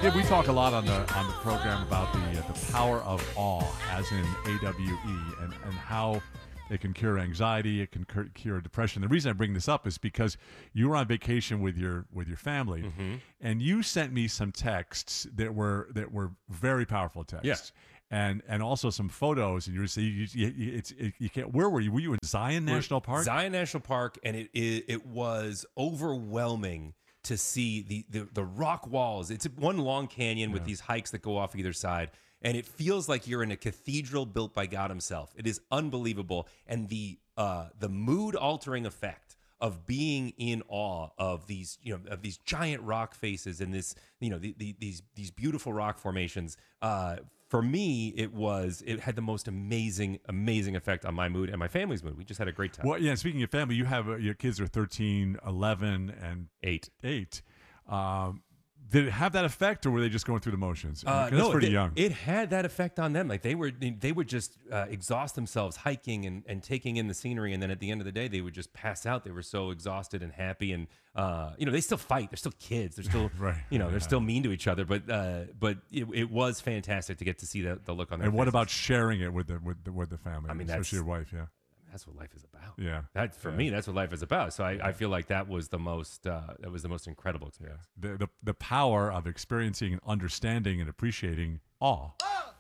Yeah, we talk a lot on the program about the power of awe, as in AWE, and how it can cure anxiety, it can cure depression. The reason I bring this up is because you were on vacation with your family, and you sent me some texts that were very powerful texts. Yeah. And also some photos, and you were saying you can't. Where were you? Were you in Zion National Park? Zion National Park, and it was overwhelming to see the rock walls. It's one long canyon with these hikes that go off either side, and it feels like you're in a cathedral built by God Himself. It is unbelievable, and the mood altering effect of being in awe of these giant rock faces and this these beautiful rock formations. For me, it had the most amazing effect on my mood and my family's mood. We just had a great time. Well, yeah. Speaking of family, you have your kids are 13, 11, and 8. Did it have that effect, or were they just going through the motions? That's No, pretty young. It had that effect on them. Like they would just exhaust themselves hiking and taking in the scenery, and then at the end of the day, they would just pass out. They were so exhausted and happy, and they still fight. They're still kids. They're still Right. They're still mean to each other. But it was fantastic to get to see the look on their And what faces. about sharing it with the family? I mean, especially your wife. Yeah. That's what life is about. Yeah. That for me, that's what life is about. So I feel like that was the most incredible experience. The power of experiencing and understanding and appreciating awe.